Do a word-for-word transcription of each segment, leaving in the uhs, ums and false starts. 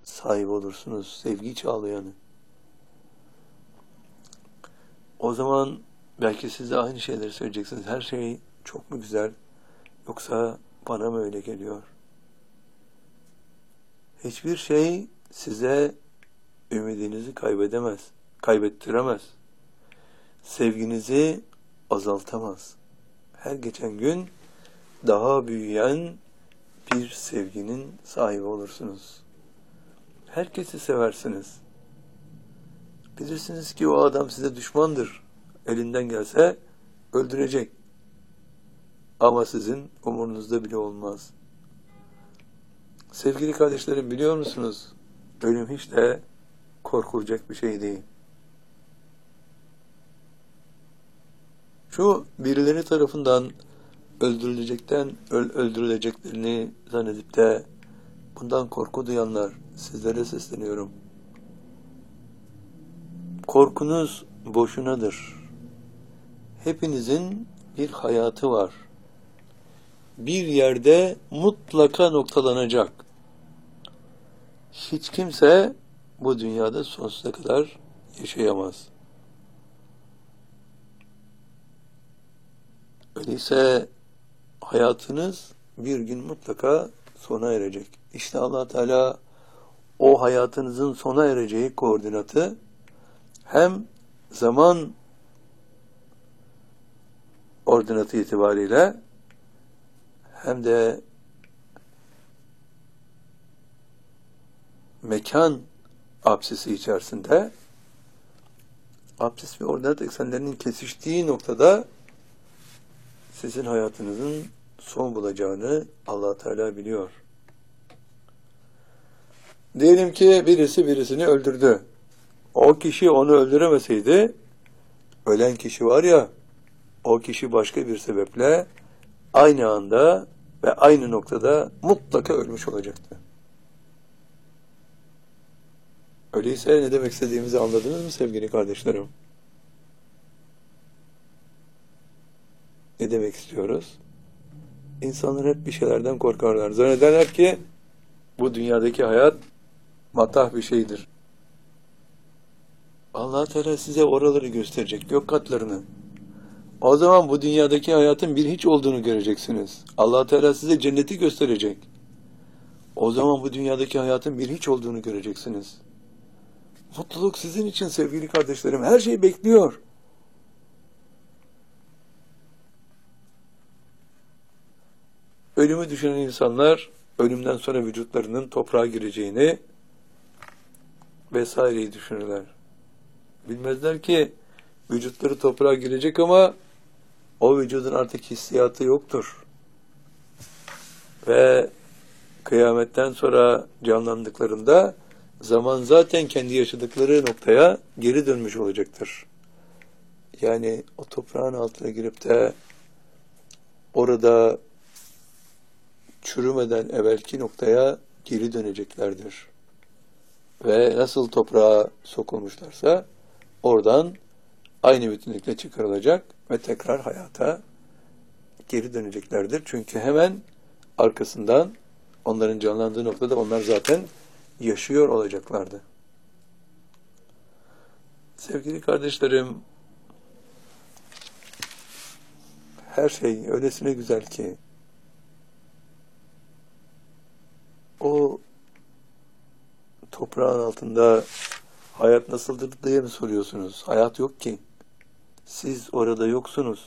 sahibi olursunuz. Sevgi çağlayanı. O zaman belki siz de aynı şeyleri söyleyeceksiniz. Her şey çok mu güzel? Yoksa bana mı öyle geliyor? Hiçbir şey size ümidinizi kaybedemez, kaybettiremez. Sevginizi azaltamaz. Her geçen gün daha büyüyen bir sevginin sahibi olursunuz. Herkesi seversiniz. Bilirsiniz ki o adam size düşmandır. Elinden gelse öldürecek. Ama sizin umurunuzda bile olmaz. Sevgili kardeşlerim, biliyor musunuz? Ölüm hiç de korkulacak bir şey değil. Şu birileri tarafından öldürülecekten öldürüleceklerini zannedip de bundan korku duyanlar, sizlere sesleniyorum. Korkunuz boşunadır. Hepinizin bir hayatı var. Bir yerde mutlaka noktalanacak. Hiç kimse bu dünyada sonsuza kadar yaşayamaz. Öyleyse hayatınız bir gün mutlaka sona erecek. İşte Allah Teala o hayatınızın sona ereceği koordinatı hem zaman ordinatı itibariyle hem de mekan apsisi içerisinde apsis ve ordinat eksenlerinin kesiştiği noktada sizin hayatınızın son bulacağını Allah Teala biliyor. Diyelim ki birisi birisini öldürdü. O kişi onu öldüremeseydi, ölen kişi var ya, o kişi başka bir sebeple aynı anda ve aynı noktada mutlaka ölmüş olacaktı. Öyleyse ne demek istediğimizi anladınız mı sevgili kardeşlerim? Ne demek istiyoruz? İnsanlar hep bir şeylerden korkarlar. Zannederler ki bu dünyadaki hayat matah bir şeydir. Allah Teala size oraları gösterecek, gök katlarını. O zaman bu dünyadaki hayatın bir hiç olduğunu göreceksiniz. Allah Teala size cenneti gösterecek. O zaman bu dünyadaki hayatın bir hiç olduğunu göreceksiniz. Mutluluk sizin için sevgili kardeşlerim. Her şey bekliyor. Ölümü düşünen insanlar ölümden sonra vücutlarının toprağa gireceğini vesaireyi düşünürler. Bilmezler ki vücutları toprağa girecek ama o vücudun artık hissiyatı yoktur. Ve kıyametten sonra canlandıklarında zaman zaten kendi yaşadıkları noktaya geri dönmüş olacaktır. Yani o toprağın altına girip de orada çürümeden evvelki noktaya geri döneceklerdir. Ve nasıl toprağa sokulmuşlarsa oradan aynı bütünlükle çıkarılacak ve tekrar hayata geri döneceklerdir. Çünkü hemen arkasından onların canlandığı noktada onlar zaten yaşıyor olacaklardı. Sevgili kardeşlerim, her şey öylesine güzel ki o toprağın altında hayat nasıldır diye mi soruyorsunuz? Hayat yok ki. Siz orada yoksunuz.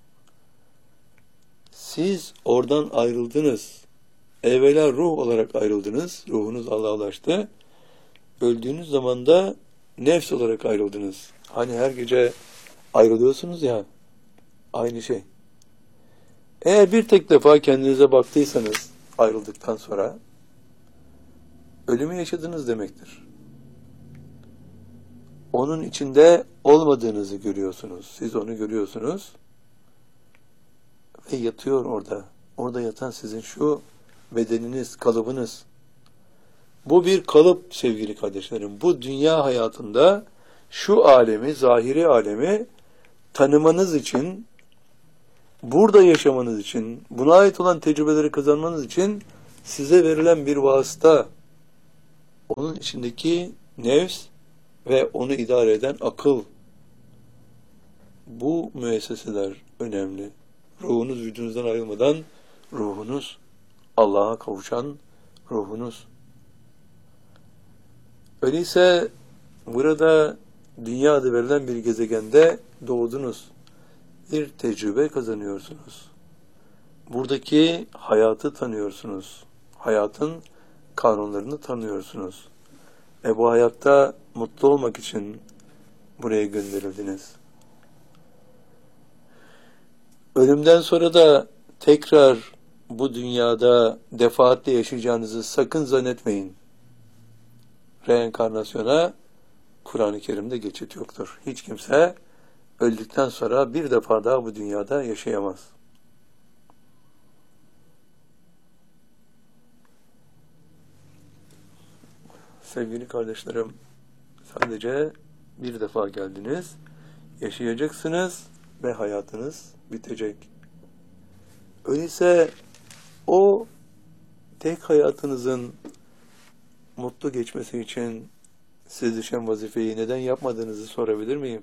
Siz oradan ayrıldınız. Evvela ruh olarak ayrıldınız. Ruhunuz Allah'a ulaştı. Öldüğünüz zaman da nefs olarak ayrıldınız. Hani her gece ayrılıyorsunuz ya, aynı şey. Eğer bir tek defa kendinize baktıysanız ayrıldıktan sonra ölümü yaşadınız demektir. Onun içinde olmadığınızı görüyorsunuz. Siz onu görüyorsunuz ve yatıyor orada. Orada yatan sizin şu bedeniniz, kalıbınız. Bu bir kalıp sevgili kardeşlerim. Bu dünya hayatında şu alemi, zahiri alemi tanımanız için, burada yaşamanız için, buna ait olan tecrübeleri kazanmanız için size verilen bir vasıta. Onun içindeki nefs ve onu idare eden akıl. Bu müesseseler önemli. Ruhunuz vücudunuzdan ayrılmadan ruhunuz Allah'a kavuşan ruhunuz. Öyleyse burada dünya adı verilen bir gezegende doğdunuz. Bir tecrübe kazanıyorsunuz. Buradaki hayatı tanıyorsunuz. Hayatın kanunlarını tanıyorsunuz. Ve bu hayatta mutlu olmak için buraya gönderildiniz. Ölümden sonra da tekrar bu dünyada defaatle yaşayacağınızı sakın zannetmeyin. Reenkarnasyona Kur'an-ı Kerim'de geçit yoktur. Hiç kimse öldükten sonra bir defa daha bu dünyada yaşayamaz. Sevgili kardeşlerim, sadece bir defa geldiniz, yaşayacaksınız ve hayatınız bitecek. Öyleyse o tek hayatınızın mutlu geçmesi için size düşen vazifeyi neden yapmadığınızı sorabilir miyim?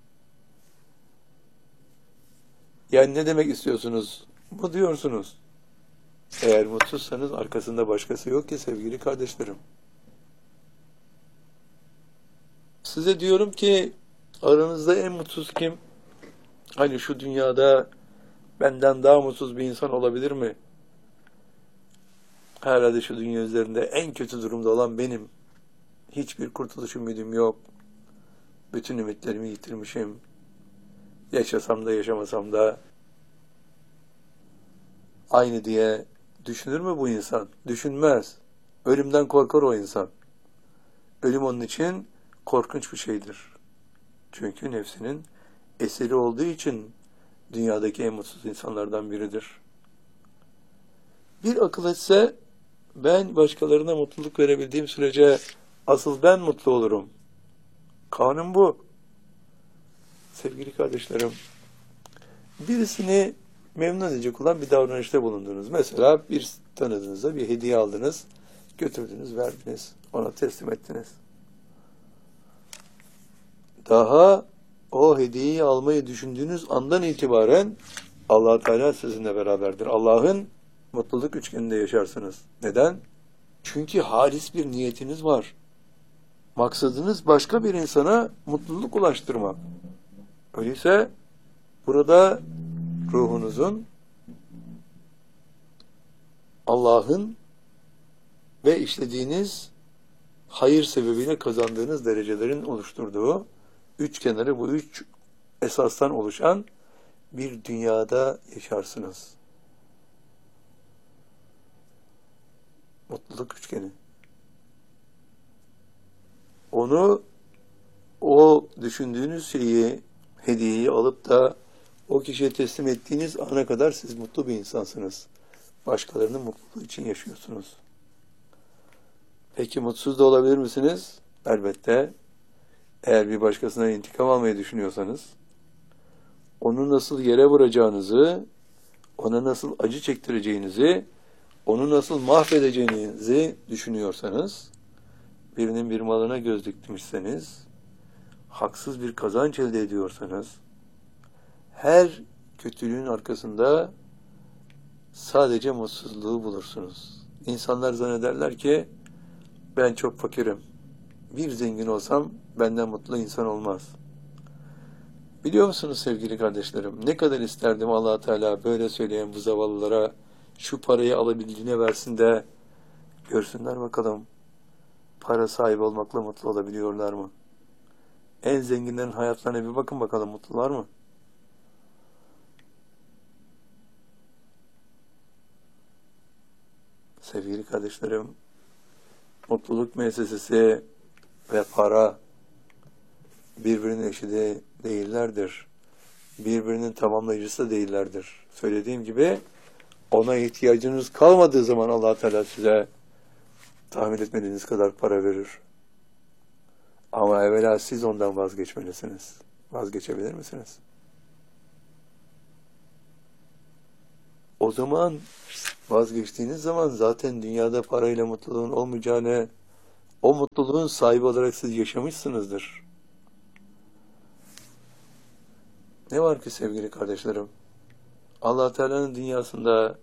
Yani ne demek istiyorsunuz? Bu diyorsunuz. Eğer mutsuzsanız arkasında başkası yok ki sevgili kardeşlerim. Size diyorum ki aranızda en mutsuz kim? Hani şu dünyada benden daha mutsuz bir insan olabilir mi? Herhalde şu dünya üzerinde en kötü durumda olan benim. Hiçbir kurtuluş ümidim yok. Bütün ümitlerimi yitirmişim. Yaşasam da yaşamasam da aynı diye düşünür mü bu insan? Düşünmez. Ölümden korkar o insan. Ölüm onun için korkunç bir şeydir. Çünkü nefsinin eseri olduğu için dünyadaki en mutsuz insanlardan biridir. Bir akıl etse ben başkalarına mutluluk verebildiğim sürece asıl ben mutlu olurum. Kanun bu. Sevgili kardeşlerim, birisini memnun edecek olan bir davranışta bulundunuz. Mesela bir tanıdığınıza bir hediye aldınız, götürdünüz, verdiniz, ona teslim ettiniz. Daha o hediyeyi almayı düşündüğünüz andan itibaren Allah Teala sizinle beraberdir. Allah'ın mutluluk üçgeninde yaşarsınız. Neden? Çünkü halis bir niyetiniz var. Maksadınız başka bir insana mutluluk ulaştırmak. Öyleyse burada ruhunuzun Allah'ın ve işlediğiniz hayır sebebiyle kazandığınız derecelerin oluşturduğu üç kenarı, bu üç esastan oluşan bir dünyada yaşarsınız. Mutluluk üçgeni. Onu, o düşündüğünüz şeyi, hediyeyi alıp da o kişiye teslim ettiğiniz ana kadar siz mutlu bir insansınız. Başkalarının mutluluğu için yaşıyorsunuz. Peki mutsuz da olabilir misiniz? Elbette. Eğer bir başkasına intikam almayı düşünüyorsanız, onu nasıl yere vuracağınızı, ona nasıl acı çektireceğinizi, onu nasıl mahvedeceğinizi düşünüyorsanız, birinin bir malına göz dikmişseniz, haksız bir kazanç elde ediyorsanız, her kötülüğün arkasında sadece mutsuzluğu bulursunuz. İnsanlar zannederler ki, ben çok fakirim, bir zengin olsam benden mutlu insan olmaz. Biliyor musunuz sevgili kardeşlerim, ne kadar isterdim Allah Teala böyle söyleyen bu zavallılara şu parayı alabildiğine versin de görsünler bakalım para sahibi olmakla mutlu olabiliyorlar mı? En zenginlerin hayatlarına bir bakın bakalım, mutlular mı? Sevgili kardeşlerim, mutluluk müessesesi ve para birbirinin eşi de değillerdir. Birbirinin tamamlayıcısı da değillerdir. Söylediğim gibi ona ihtiyacınız kalmadığı zaman Allah Teala size tahmin etmediğiniz kadar para verir. Ama evvela siz ondan vazgeçmelisiniz. Vazgeçebilir misiniz? O zaman vazgeçtiğiniz zaman zaten dünyada parayla mutluluğun olmayacağını O mutluluğun sahibi olarak siz yaşamışsınızdır. Ne var ki sevgili kardeşlerim? Allah Teala'nın dünyasında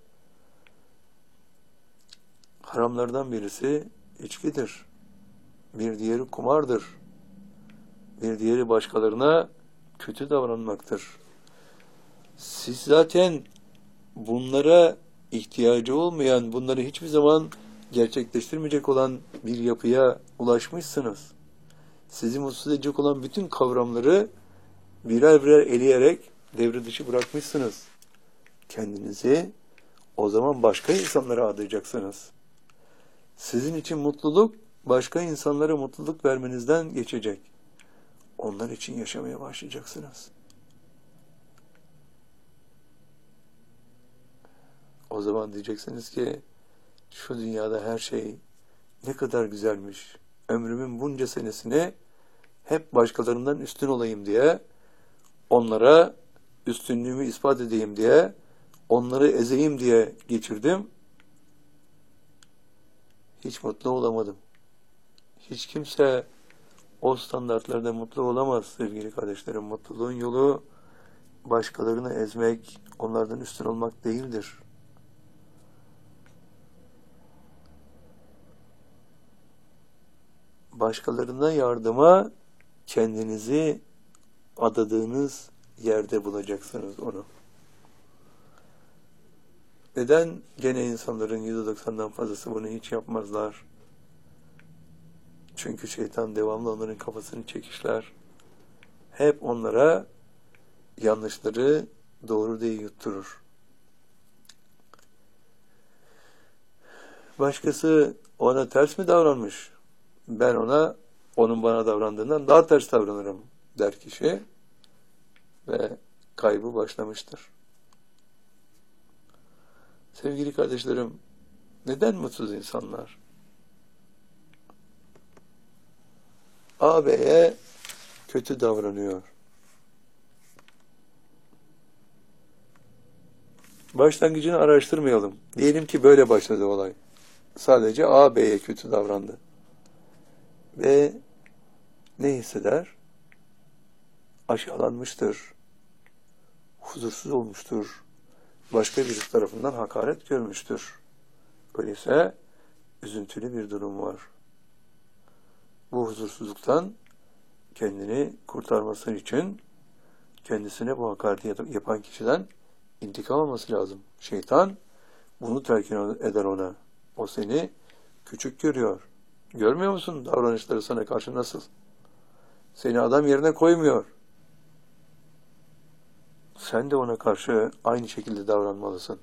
haramlardan birisi içkidir. Bir diğeri kumardır. Bir diğeri başkalarına kötü davranmaktır. Siz zaten bunlara ihtiyacı olmayan, bunları hiçbir zaman gerçekleştirmeyecek olan bir yapıya ulaşmışsınız. Sizi mutsuz edecek olan bütün kavramları birer birer eleyerek devre dışı bırakmışsınız. Kendinizi o zaman başka insanlara adayacaksınız. Sizin için mutluluk başka insanlara mutluluk vermenizden geçecek. Onlar için yaşamaya başlayacaksınız. O zaman diyeceksiniz ki şu dünyada her şey ne kadar güzelmiş. Ömrümün bunca senesini hep başkalarından üstün olayım diye, onlara üstünlüğümü ispat edeyim diye, onları ezeyim diye geçirdim. Hiç mutlu olamadım. Hiç kimse o standartlarda mutlu olamaz sevgili kardeşlerim. Mutluluğun yolu başkalarını ezmek, onlardan üstün olmak değildir. Başkalarına yardıma kendinizi adadığınız yerde bulacaksınız onu. Neden gene insanların yüzde doksandan fazlası bunu hiç yapmazlar? Çünkü şeytan devamlı onların kafasını çekişler. Hep onlara yanlışları doğru diye yutturur. Başkası ona ters mi davranmış? Ben ona, onun bana davrandığından daha ters davranırım der kişi ve kaybı başlamıştır. Sevgili kardeşlerim, neden mutsuz insanlar? Ağabeye kötü davranıyor. Başlangıcını araştırmayalım. Diyelim ki böyle başladı olay. Sadece ağabeye kötü davrandı. Ve ne hisseder? Aşağılanmıştır. Huzursuz olmuştur. Başka birisi tarafından hakaret görmüştür. Öyleyse üzüntülü bir durum var. Bu huzursuzluktan kendini kurtarması için kendisine bu hakareti yapan kişiden intikam alması lazım. Şeytan bunu telkin eder ona. O seni küçük görüyor. Görmüyor musun davranışları sana karşı nasıl? Seni adam yerine koymuyor. Sen de ona karşı aynı şekilde davranmalısın.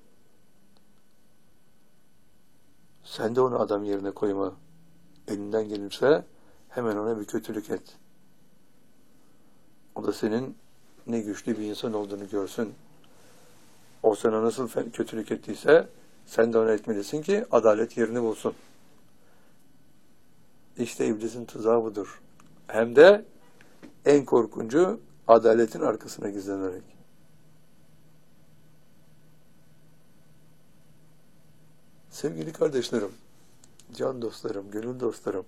Sen de onu adam yerine koyma. Elinden gelirse hemen ona bir kötülük et. O da senin ne güçlü bir insan olduğunu görsün. O sana nasıl kötülük ettiyse sen de ona etmelisin ki adalet yerini bulsun. İşte iblisin tuzağı budur. Hem de en korkuncu adaletin arkasına gizlenerek. Sevgili kardeşlerim, can dostlarım, gönül dostlarım,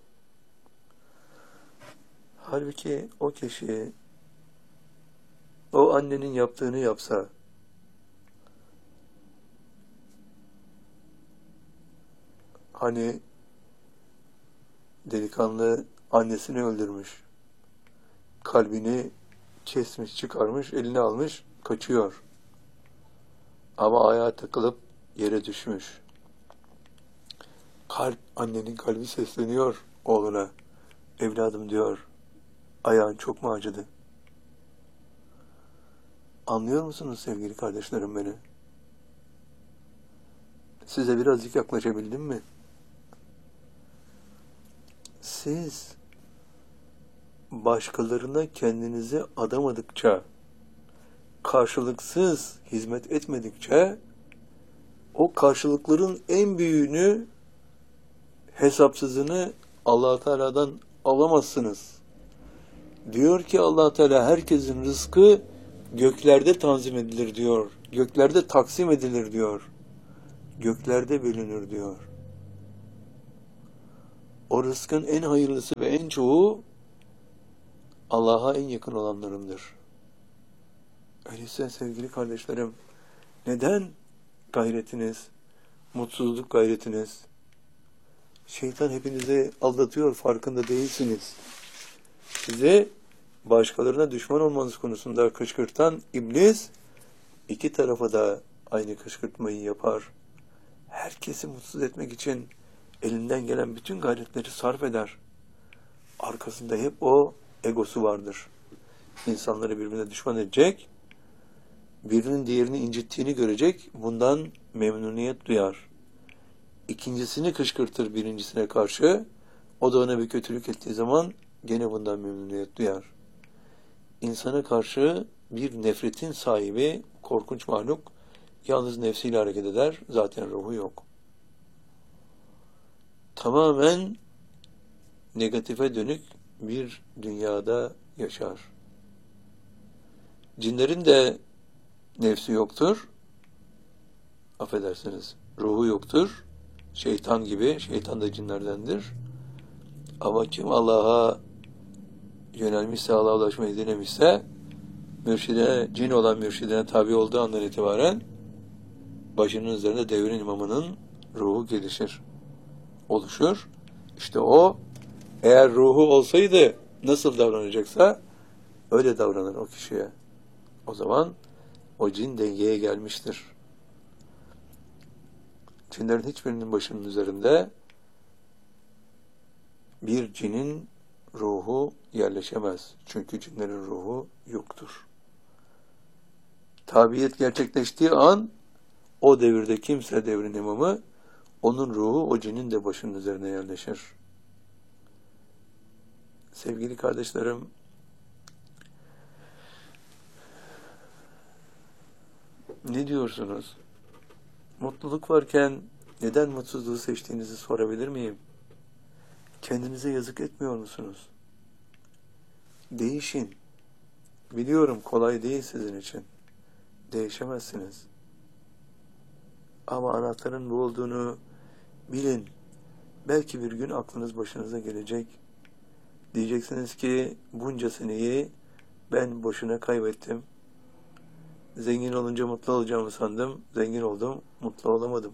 halbuki o kişi o annenin yaptığını yapsa, hani delikanlı annesini öldürmüş, kalbini kesmiş, çıkarmış, eline almış, kaçıyor. Ama ayağa takılıp yere düşmüş. Kalp, annenin kalbi sesleniyor oğluna. Evladım diyor, ayağın çok mu acıdı? Anlıyor musunuz sevgili kardeşlerim beni? Size birazcık yaklaşabildim mi? Siz başkalarına kendinizi adamadıkça, karşılıksız hizmet etmedikçe, o karşılıkların en büyüğünü, hesapsızını Allah Teala'dan alamazsınız. Diyor ki Allah Teala, herkesin rızkı göklerde tanzim edilir diyor. Göklerde taksim edilir diyor. Göklerde bölünür diyor. O rızkın en hayırlısı ve en çoğu Allah'a en yakın olanlarındır. Öyleyse sevgili kardeşlerim, neden gayretiniz, mutsuzluk gayretiniz? Şeytan hepinizi aldatıyor, farkında değilsiniz. Sizi başkalarına düşman olmanız konusunda kışkırtan iblis, iki tarafa da aynı kışkırtmayı yapar. Herkesi mutsuz etmek için elinden gelen bütün gayretleri sarf eder. Arkasında hep o egosu vardır. İnsanları birbirine düşman edecek, birinin diğerini incittiğini görecek, bundan memnuniyet duyar. İkincisini kışkırtır birincisine karşı, o da ona bir kötülük ettiği zaman gene bundan memnuniyet duyar. İnsana karşı bir nefretin sahibi, korkunç mahluk, yalnız nefsiyle hareket eder, zaten ruhu yok. Tamamen negatife dönük bir dünyada yaşar. Cinlerin de nefsi yoktur, affedersiniz, ruhu yoktur. Şeytan gibi, şeytan da cinlerdendir. Ama kim Allah'a yönelmişse, Allah'a ulaşmayı denemişse, mürşidine, cin olan mürşidine tabi olduğu andan itibaren başının üzerinde devrin imamının ruhu gelişir, oluşur. İşte o, eğer ruhu olsaydı nasıl davranacaksa öyle davranır o kişiye. O zaman o cin dengeye gelmiştir. Cinlerin hiçbirinin başının üzerinde bir cinin ruhu yerleşemez. Çünkü cinlerin ruhu yoktur. Tabiyet gerçekleştiği an o devirde kimse devrin imamı, onun ruhu o cinin de başının üzerine yerleşir. Sevgili kardeşlerim, ne diyorsunuz? Mutluluk varken neden mutsuzluğu seçtiğinizi sorabilir miyim? Kendinize yazık etmiyor musunuz? Değişin. Biliyorum kolay değil sizin için. Değişemezsiniz. Ama anahtarın bu olduğunu bilin. Belki bir gün aklınız başınıza gelecek. Diyeceksiniz ki bunca seneyi ben boşuna kaybettim. Zengin olunca mutlu olacağımı sandım. Zengin oldum, mutlu olamadım.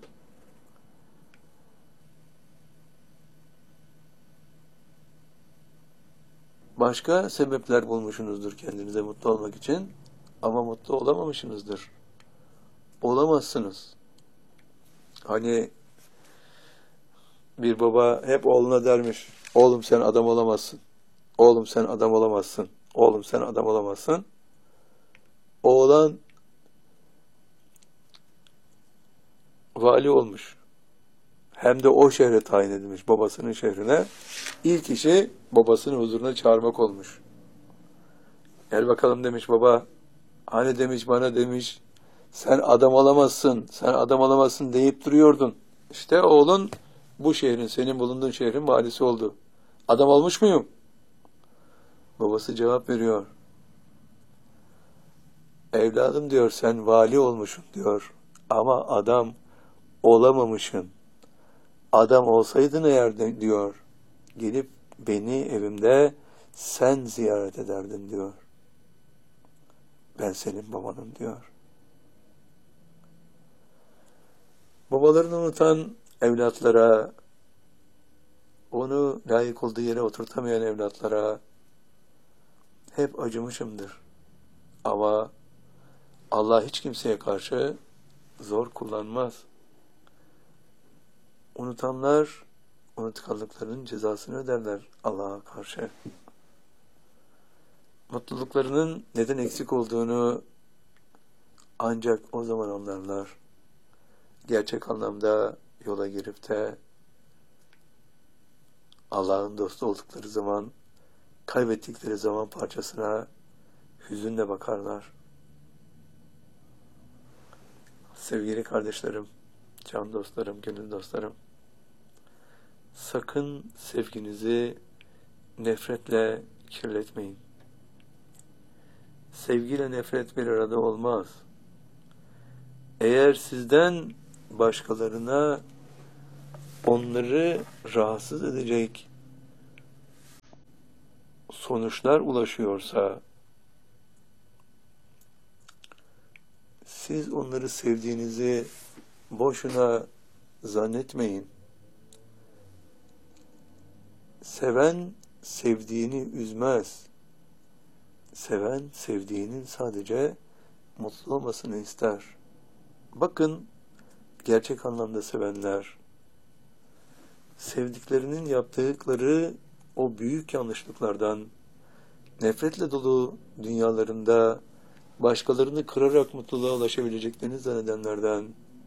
Başka sebepler bulmuşsunuzdur kendinize mutlu olmak için ama mutlu olamamışsınızdır. Olamazsınız. Hani bir baba hep oğluna dermiş, oğlum sen adam olamazsın. Oğlum sen adam olamazsın. Oğlum sen adam olamazsın. Oğlan vali olmuş. Hem de o şehre tayin edilmiş, babasının şehrine. İlk işi babasının huzuruna çağırmak olmuş. Gel bakalım demiş baba. Hani demiş bana demiş, sen adam olamazsın, sen adam olamazsın deyip duruyordun. İşte oğlun bu şehrin, senin bulunduğun şehrin valisi oldu. Adam olmuş muyum? Babası cevap veriyor. Evladım diyor, sen vali olmuşsun diyor. Ama adam olamamışsın. Adam olsaydın eğer diyor, gelip beni evimde sen ziyaret ederdin diyor. Ben senin babanım diyor. Babalarını unutan evlatlara, onu layık olduğu yere oturtamayan evlatlara hep acımışımdır. Ama Allah hiç kimseye karşı zor kullanmaz. Unutanlar unutkanlıklarının cezasını öderler Allah'a karşı. Mutluluklarının neden eksik olduğunu ancak o zaman anlarlar. Gerçek anlamda yola girip de Allah'ın dostu oldukları zaman, kaybettikleri zaman parçasına hüzünle bakarlar. Sevgili kardeşlerim, can dostlarım, gönül dostlarım, sakın sevginizi nefretle kirletmeyin. Sevgiyle nefret bir arada olmaz. Eğer sizden başkalarına onları rahatsız edecek sonuçlar ulaşıyorsa, siz onları sevdiğinizi boşuna zannetmeyin. Seven sevdiğini üzmez. Seven sevdiğinin sadece mutlu olmasını ister. Bakın, gerçek anlamda sevenler, sevdiklerinin yaptıkları o büyük yanlışlıklardan, nefretle dolu dünyalarında başkalarını kırarak mutluluğa ulaşabileceklerini zannedenlerden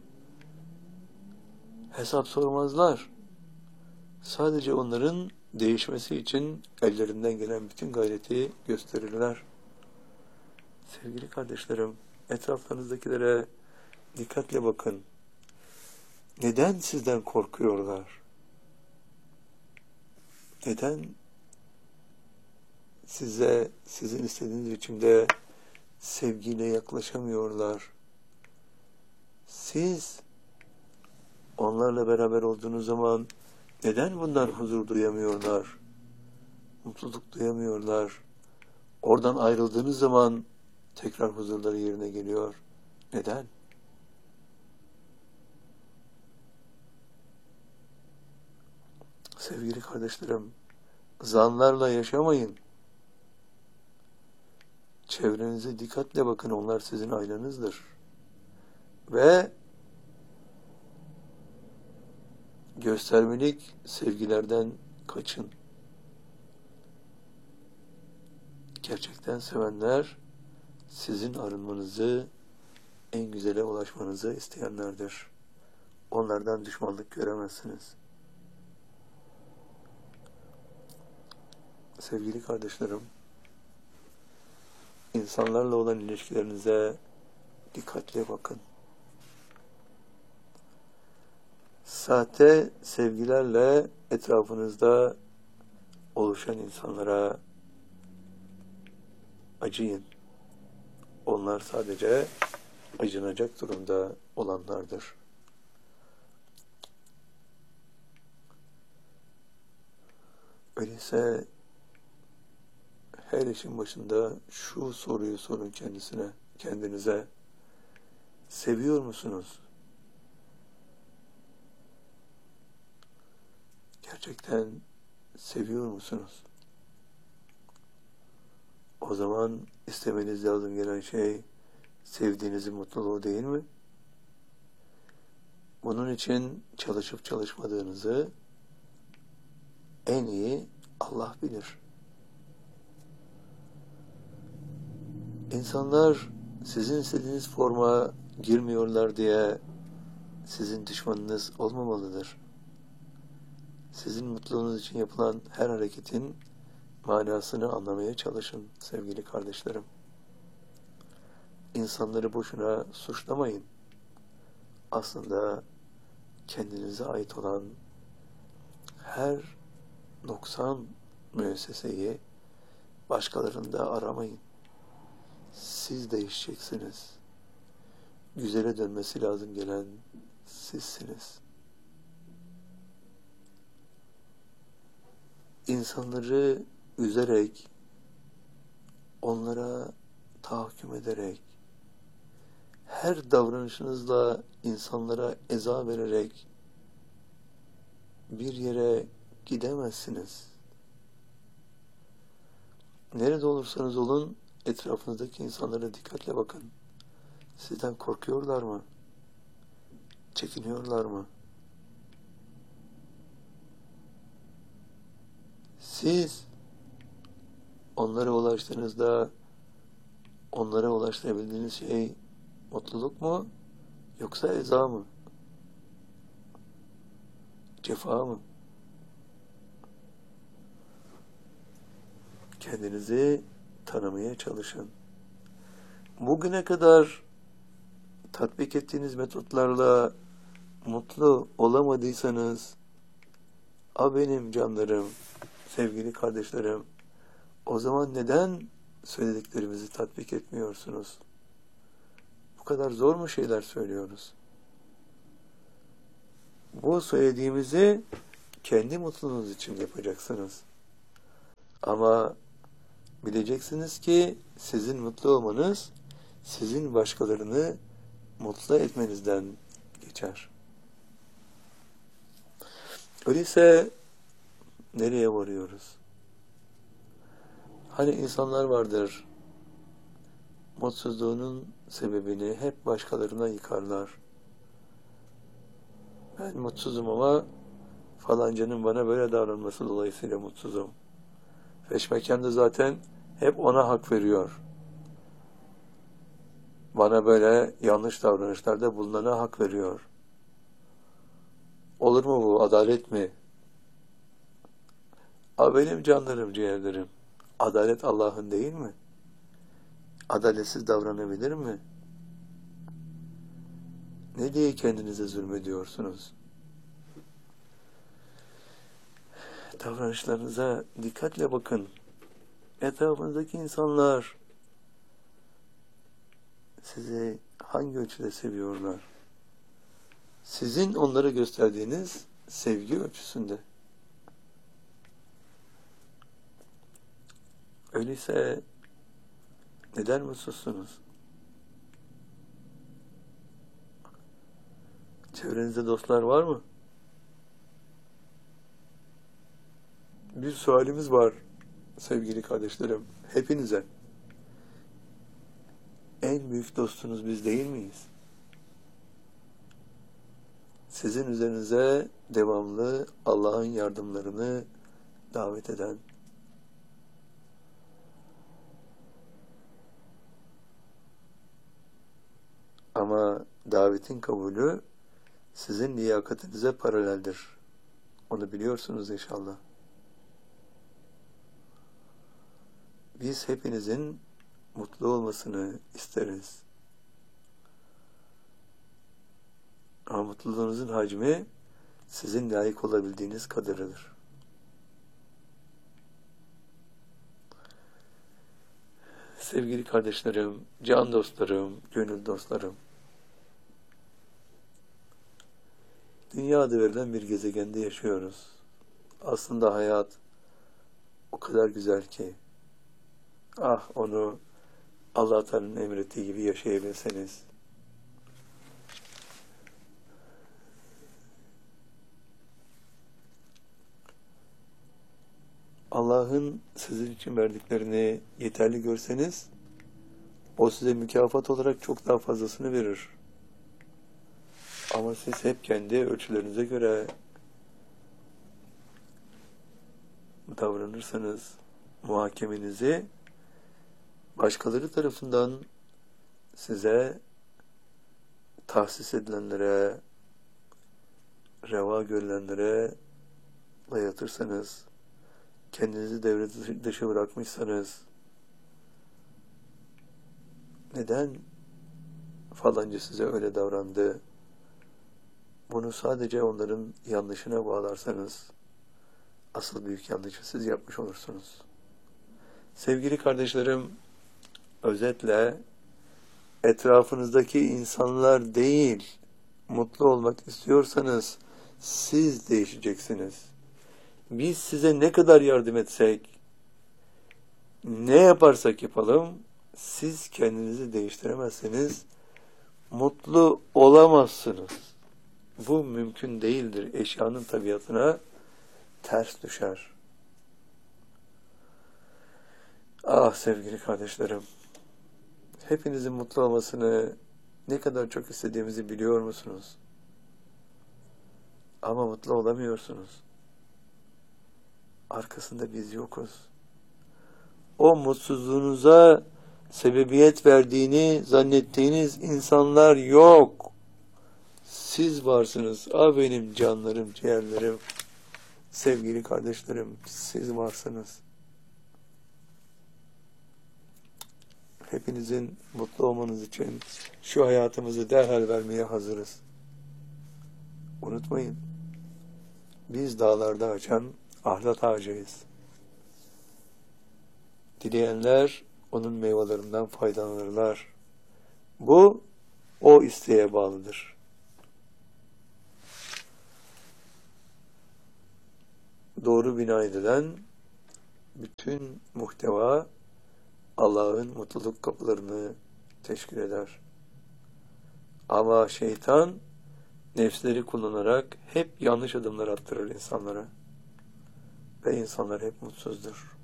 hesap sormazlar. Sadece onların değişmesi için ellerinden gelen bütün gayreti gösterirler. Sevgili kardeşlerim, etraflarınızdakilere dikkatle bakın. Neden sizden korkuyorlar? Neden size, sizin istediğiniz biçimde sevgiyle yaklaşamıyorlar? Siz onlarla beraber olduğunuz zaman neden bundan huzur duyamıyorlar? Mutluluk duyamıyorlar? Oradan ayrıldığınız zaman tekrar huzurları yerine geliyor. Neden? Sevgili kardeşlerim, zanlarla yaşamayın. Çevrenize dikkatle bakın, onlar sizin aynanızdır. Ve göstermelik sevgilerden kaçın. Gerçekten sevenler sizin arınmanızı, en güzele ulaşmanızı isteyenlerdir. Onlardan düşmanlık göremezsiniz. Sevgili kardeşlerim, insanlarla olan ilişkilerinize dikkatle bakın. Sahte sevgilerle etrafınızda oluşan insanlara acıyın. Onlar sadece acınacak durumda olanlardır. Öyleyse her işin başında şu soruyu sorun kendisine, kendinize. Seviyor musunuz? Gerçekten seviyor musunuz? O zaman istemeniz lazım gelen şey sevdiğinizin mutluluğu değil mi? Bunun için çalışıp çalışmadığınızı en iyi Allah bilir. İnsanlar sizin istediğiniz forma girmiyorlar diye sizin düşmanınız olmamalıdır. Sizin mutluluğunuz için yapılan her hareketin manasını anlamaya çalışın sevgili kardeşlerim. İnsanları boşuna suçlamayın. Aslında kendinize ait olan her noksan müesseseyi başkalarında aramayın. Siz değişeceksiniz. Güzele dönmesi lazım gelen sizsiniz. İnsanları üzerek, onlara tahakküm ederek, her davranışınızla insanlara eza vererek bir yere gidemezsiniz. Nerede olursanız olun, etrafınızdaki insanlara dikkatle bakın. Sizden korkuyorlar mı? Çekiniyorlar mı? Siz onlara ulaştığınızda onlara ulaştırabildiğiniz şey mutluluk mu? Yoksa eza mı? Cefa mı? Kendinizi tanımaya çalışın. Bugüne kadar tatbik ettiğiniz metotlarla mutlu olamadıysanız, a benim canlarım, sevgili kardeşlerim, o zaman neden söylediklerimizi tatbik etmiyorsunuz? Bu kadar zor mu şeyler söylüyoruz? Bu söylediğimizi kendi mutluluğunuz için yapacaksınız. Ama Bileceksiniz ki sizin mutlu olmanız sizin başkalarını mutlu etmenizden geçer. Öyleyse nereye varıyoruz? Hani insanlar vardır, mutsuzluğunun sebebini hep başkalarına yıkarlar. Ben mutsuzum ama falancanın bana böyle davranması dolayısıyla mutsuzum. Feşmeken de zaten hep ona hak veriyor. Bana böyle yanlış davranışlarda bulunana hak veriyor. Olur mu bu? Adalet mi? A benim canlarım, ciğerlerim. Adalet Allah'ın değil mi? Adaletsiz davranabilir mi? Ne diye kendinize zulmediyorsunuz? Davranışlarınıza dikkatle bakın. Etrafınızdaki insanlar sizi hangi ölçüde seviyorlar? Sizin onlara gösterdiğiniz sevgi ölçüsünde. Öyleyse neden mutsuzsunuz? Çevrenizde dostlar var mı? Bir sualimiz var sevgili kardeşlerim, hepinize. En büyük dostunuz biz değil miyiz? Sizin üzerinize devamlı Allah'ın yardımlarını davet eden, ama davetin kabulü sizin liyakatinize paraleldir. Onu biliyorsunuz inşallah. Biz hepinizin mutlu olmasını isteriz. Ama mutluluğunuzun hacmi sizin layık olabildiğiniz kadarıdır. Sevgili kardeşlerim, can dostlarım, gönül dostlarım, dünya adı verilen bir gezegende yaşıyoruz. Aslında hayat o kadar güzel ki, ah onu Allah Teala'nın emrettiği gibi yaşayabilseniz. Allah'ın sizin için verdiklerini yeterli görseniz, o size mükafat olarak çok daha fazlasını verir. Ama siz hep kendi ölçülerinize göre davranırsanız, muhakemenizi başkaları tarafından size tahsis edilenlere, reva görülenlere dayatırsanız, kendinizi devre dışı bırakmışsanız, neden falanca size öyle davrandı? Bunu sadece onların yanlışına bağlarsanız, asıl büyük yanlışı siz yapmış olursunuz. Sevgili kardeşlerim, özetle etrafınızdaki insanlar değil, mutlu olmak istiyorsanız siz değişeceksiniz. Biz size ne kadar yardım etsek, ne yaparsak yapalım, siz kendinizi değiştiremezseniz mutlu olamazsınız. Bu mümkün değildir. Eşyanın tabiatına ters düşer. Ah sevgili kardeşlerim, hepinizin mutlu olmasını ne kadar çok istediğimizi biliyor musunuz? Ama mutlu olamıyorsunuz. Arkasında biz yokuz. O mutsuzluğunuza sebebiyet verdiğini zannettiğiniz insanlar yok. Siz varsınız. Ah benim canlarım, ciğerlerim, sevgili kardeşlerim, siz varsınız. Hepinizin mutlu olmanız için şu hayatımızı derhal vermeye hazırız. Unutmayın, biz dağlarda açan ahlat ağacıyız. Dileyenler onun meyvelerinden faydalanırlar. Bu o isteğe bağlıdır. Doğru bina edilen bütün muhteva Allah'ın mutluluk kapılarını teşkil eder. Ama şeytan nefsleri kullanarak hep yanlış adımlar attırır insanlara. Ve insanlar hep mutsuzdur.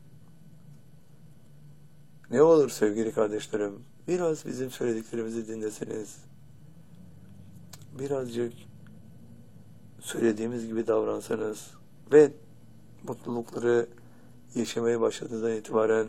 Ne olur sevgili kardeşlerim, biraz bizim söylediklerimizi dinleseniz, birazcık söylediğimiz gibi davransanız ve mutlulukları yaşamaya başladığınızdan itibaren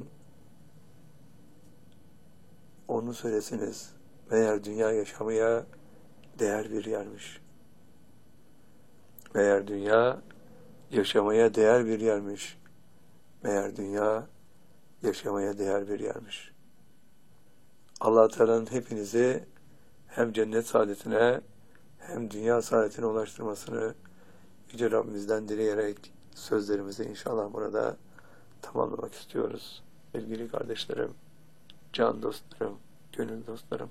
onu söyleseniz, meğer dünya yaşamaya değer bir yermiş. Meğer dünya yaşamaya değer bir yermiş. Meğer dünya yaşamaya değer bir yermiş. Allah Teala'nın hepinizi hem cennet saadetine hem dünya saadetine ulaştırmasını Yüce Rabbimizden dileyerek sözlerimizi inşallah burada tamamlamak istiyoruz. Sevgili kardeşlerim, can dostlarım, gönül dostlarım.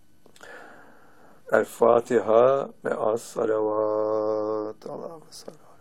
El Fatiha ve as salavat. Allah'a sallallahu.